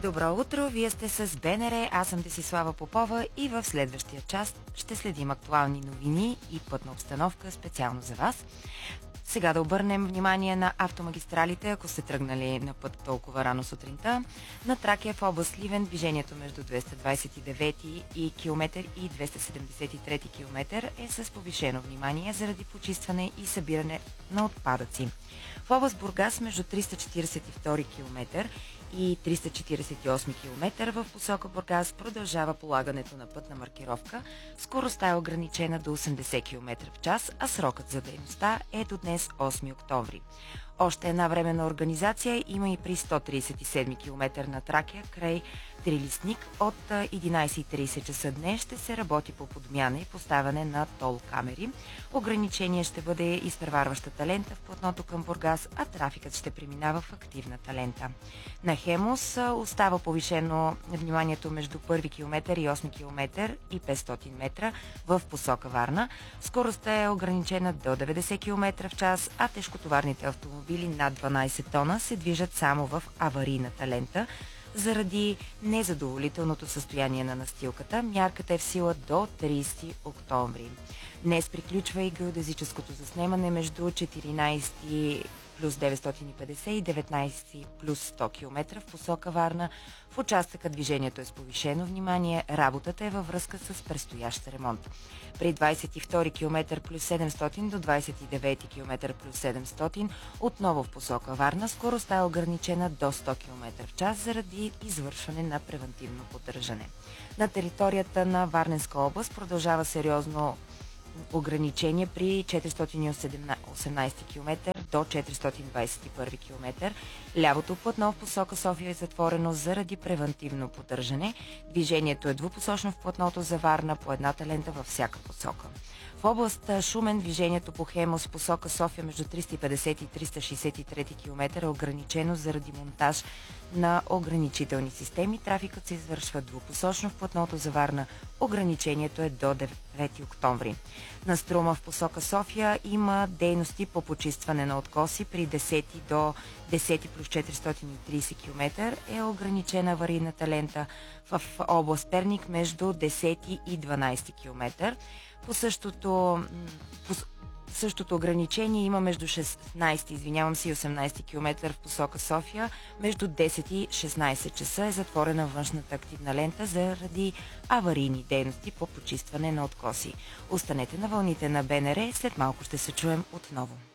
Добро утро! Вие сте с БНР, аз съм Десислава Попова и в следващия част ще следим актуални новини и пътна обстановка специално за вас. Сега да обърнем внимание на автомагистралите, ако сте тръгнали на път толкова рано сутринта. На Тракия в област Сливен движението между 229 и км и 273 км е с повишено внимание заради почистване и събиране на отпадъци. В област Бургас между 342 км и 348 км в посока Бургас продължава полагането на пътна маркировка. Скоростта е ограничена до 80 км в час, а срокът за дейността е до днес 8 октомври. Още една временна организация има и при 137 км на Тракия край Трилистник. От 11:30 часа днес ще се работи по подмяна и поставяне на тол камери. Ограничение ще бъде изпреварващата лента в платното към Бургас, а трафикът ще преминава в активната лента. На Хемус остава повишено вниманието между 1 км и 8 км и 500 метра в посока Варна. Скоростта е ограничена до 90 км в час, а тежкотоварните автомобили над 12 тона се движат само в аварийната лента. Заради незадоволителното състояние на настилката, мярката е в сила до 30 октомври. Днес приключва и геодезическото заснемане между 14 плюс 950 и 19 плюс 100 км в посока Варна. В участъка движението е с повишено внимание, работата е във връзка с предстоящ ремонт. При 22 км плюс 700 до 29 км плюс 700 отново в посока Варна скоростта е ограничена до 100 км в час заради извършване на превантивно поддържане. На територията на Варненска област продължава сериозно ограничение при 418 км до 421 км. Лявото платно в посока София е затворено заради превантивно поддържане. Движението е двупосочно в платното за Варна по едната лента във всяка посока. В област Шумен движението по Хемус в посока София между 350 и 363 км е ограничено заради монтаж на ограничителни системи. Трафикът се извършва двупосочно в платното за Варна. Ограничението е до 9 октомври. На Струма в посока София има дейности по почистване на откоси. При 10 до 10 плюс 430 км е ограничена аварийната лента. В област Перник между 10 и 12 км. По същото ограничение има между 16 и 18 км в посока София. Между 10 и 16 часа е затворена външната активна лента заради аварийни дейности по почистване на откоси. Останете на вълните на БНР, след малко ще се чуем отново.